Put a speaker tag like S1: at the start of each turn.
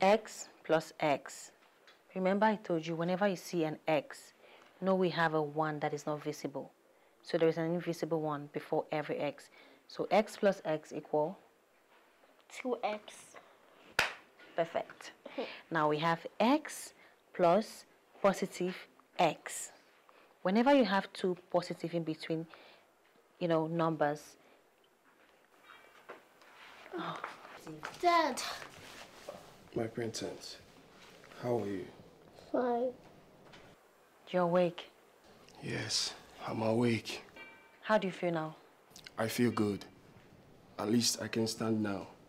S1: x plus x. Remember I told you whenever you see an x, know we have a 1 that is not visible. So there is an invisible 1 before every x. So x plus x equal?
S2: 2x.
S1: Perfect. Now we have x plus positive x. Whenever you have two positive in between, numbers.
S2: Dad.
S3: My princess, how are you?
S2: Fine.
S1: You're awake?
S3: Yes, I'm awake.
S1: How do you feel now?
S3: I feel good. At least I can stand now.